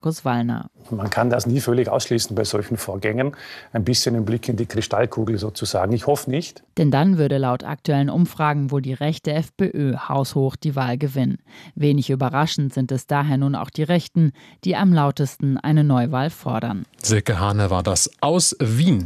Markus Wallner. Man kann das nie völlig ausschließen bei solchen Vorgängen. Ein bisschen ein Blick in die Kristallkugel sozusagen. Ich hoffe nicht. Denn dann würde laut aktuellen Umfragen wohl die rechte FPÖ haushoch die Wahl gewinnen. Wenig überraschend sind es daher nun auch die Rechten, die am lautesten eine Neuwahl fordern. Silke Hane war das aus Wien.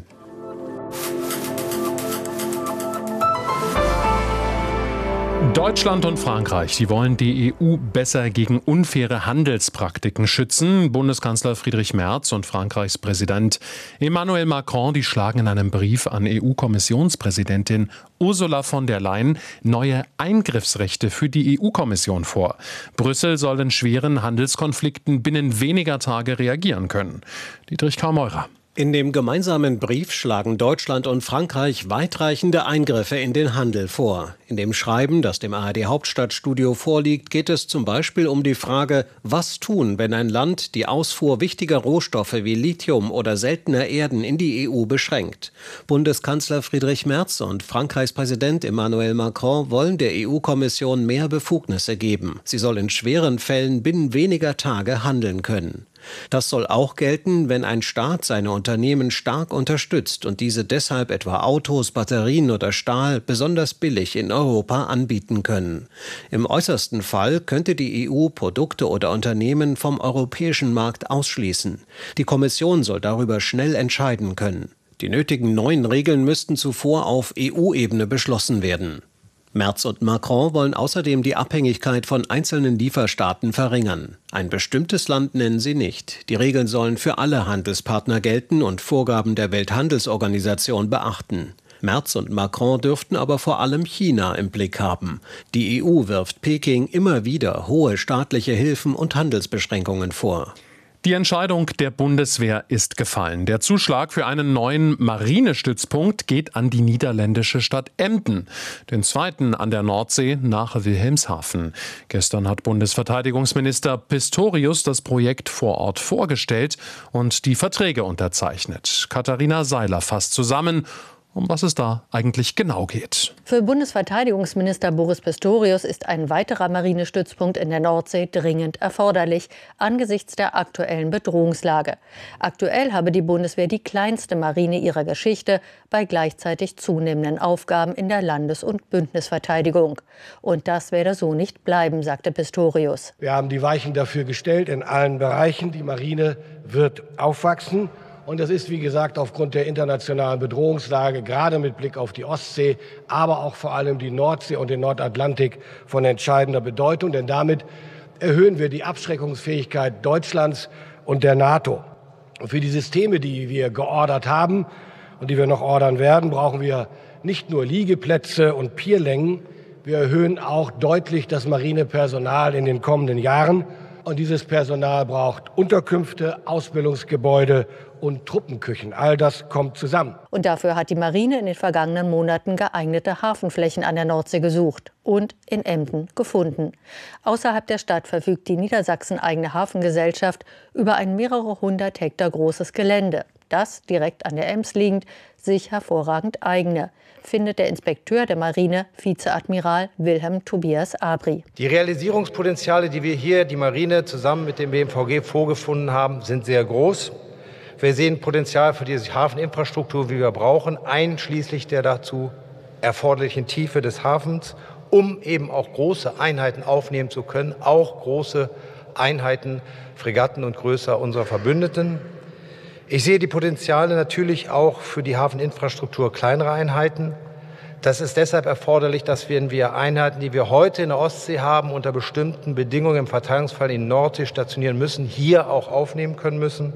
Deutschland und Frankreich, die wollen die EU besser gegen unfaire Handelspraktiken schützen. Bundeskanzler Friedrich Merz und Frankreichs Präsident Emmanuel Macron, die schlagen in einem Brief an EU-Kommissionspräsidentin Ursula von der Leyen neue Eingriffsrechte für die EU-Kommission vor. Brüssel soll in schweren Handelskonflikten binnen weniger Tage reagieren können. Dietrich Karl-Meurer. In dem gemeinsamen Brief schlagen Deutschland und Frankreich weitreichende Eingriffe in den Handel vor. In dem Schreiben, das dem ARD-Hauptstadtstudio vorliegt, geht es zum Beispiel um die Frage, was tun, wenn ein Land die Ausfuhr wichtiger Rohstoffe wie Lithium oder seltener Erden in die EU beschränkt. Bundeskanzler Friedrich Merz und Frankreichs Präsident Emmanuel Macron wollen der EU-Kommission mehr Befugnisse geben. Sie soll in schweren Fällen binnen weniger Tage handeln können. Das soll auch gelten, wenn ein Staat seine Unternehmen stark unterstützt und diese deshalb etwa Autos, Batterien oder Stahl besonders billig in Europa anbieten können. Im äußersten Fall könnte die EU Produkte oder Unternehmen vom europäischen Markt ausschließen. Die Kommission soll darüber schnell entscheiden können. Die nötigen neuen Regeln müssten zuvor auf EU-Ebene beschlossen werden. Merz und Macron wollen außerdem die Abhängigkeit von einzelnen Lieferstaaten verringern. Ein bestimmtes Land nennen sie nicht. Die Regeln sollen für alle Handelspartner gelten und Vorgaben der Welthandelsorganisation beachten. Merz und Macron dürften aber vor allem China im Blick haben. Die EU wirft Peking immer wieder hohe staatliche Hilfen und Handelsbeschränkungen vor. Die Entscheidung der Bundeswehr ist gefallen. Der Zuschlag für einen neuen Marinestützpunkt geht an die niederländische Stadt Emden, den zweiten an der Nordsee nach Wilhelmshaven. Gestern hat Bundesverteidigungsminister Pistorius das Projekt vor Ort vorgestellt und die Verträge unterzeichnet. Katharina Seiler fasst zusammen, um was es da eigentlich genau geht. Für Bundesverteidigungsminister Boris Pistorius ist ein weiterer Marinestützpunkt in der Nordsee dringend erforderlich, angesichts der aktuellen Bedrohungslage. Aktuell habe die Bundeswehr die kleinste Marine ihrer Geschichte bei gleichzeitig zunehmenden Aufgaben in der Landes- und Bündnisverteidigung. Und das werde so nicht bleiben, sagte Pistorius. Wir haben die Weichen dafür gestellt in allen Bereichen. Die Marine wird aufwachsen. Und das ist, wie gesagt, aufgrund der internationalen Bedrohungslage, gerade mit Blick auf die Ostsee, aber auch vor allem die Nordsee und den Nordatlantik von entscheidender Bedeutung. Denn damit erhöhen wir die Abschreckungsfähigkeit Deutschlands und der NATO. Und für die Systeme, die wir geordert haben und die wir noch ordern werden, brauchen wir nicht nur Liegeplätze und Pierlängen. Wir erhöhen auch deutlich das Marinepersonal in den kommenden Jahren. Und dieses Personal braucht Unterkünfte, Ausbildungsgebäude und Truppenküchen. All das kommt zusammen. Und dafür hat die Marine in den vergangenen Monaten geeignete Hafenflächen an der Nordsee gesucht und in Emden gefunden. Außerhalb der Stadt verfügt die Niedersachsen-eigene Hafengesellschaft über ein mehrere hundert Hektar großes Gelände, das direkt an der Ems liegend sich hervorragend eigne, findet der Inspekteur der Marine, Vizeadmiral Wilhelm Tobias Abri. Die Realisierungspotenziale, die wir hier, die Marine, zusammen mit dem BMVG vorgefunden haben, sind sehr groß. Wir sehen Potenzial für die Hafeninfrastruktur, wie wir brauchen, einschließlich der dazu erforderlichen Tiefe des Hafens, um eben auch große Einheiten aufnehmen zu können, auch große Einheiten, Fregatten und größer unserer Verbündeten. Ich sehe die Potenziale natürlich auch für die Hafeninfrastruktur kleinerer Einheiten. Das ist deshalb erforderlich, dass wir Einheiten, die wir heute in der Ostsee haben, unter bestimmten Bedingungen im Verteilungsfall in Nordsee stationieren müssen, hier auch aufnehmen können müssen.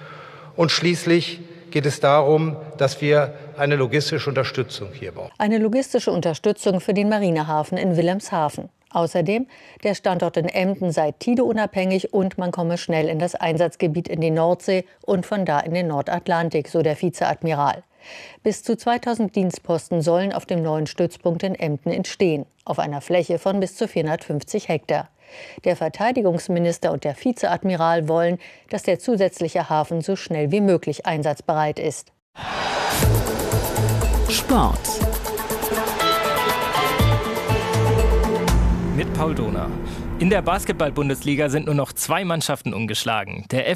Und schließlich geht es darum, dass wir eine logistische Unterstützung hier brauchen. Eine logistische Unterstützung für den Marinehafen in Wilhelmshaven. Außerdem, der Standort in Emden sei tideunabhängig und man komme schnell in das Einsatzgebiet in die Nordsee und von da in den Nordatlantik, so der Vizeadmiral. Bis zu 2000 Dienstposten sollen auf dem neuen Stützpunkt in Emden entstehen, auf einer Fläche von bis zu 450 Hektar. Der Verteidigungsminister und der Vizeadmiral wollen, dass der zusätzliche Hafen so schnell wie möglich einsatzbereit ist. Sport. Mit Paul Dohner. In der Basketball-Bundesliga sind nur noch 2 Mannschaften ungeschlagen. Der